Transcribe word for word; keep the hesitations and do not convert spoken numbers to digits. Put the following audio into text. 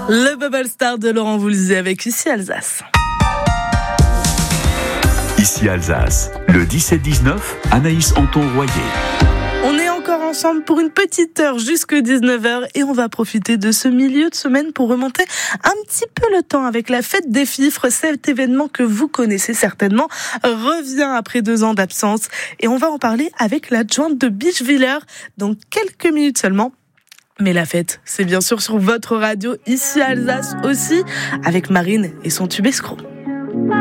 Le Bubble Star de Laurent Voulzy avec Ici Alsace. Ici Alsace, le dix-sept dix-neuf, Anaïs Anton-Royer. On est encore ensemble pour une petite heure jusqu'à dix-neuf heures et on va profiter de ce milieu de semaine pour remonter un petit peu le temps avec la fête des fifres. Cet événement que vous connaissez certainement revient après deux ans d'absence et on va en parler avec l'adjointe de Bischwiller dans quelques minutes seulement. Mais la fête, c'est bien sûr sur votre radio, Ici Alsace aussi, avec Marine et son tube escroc.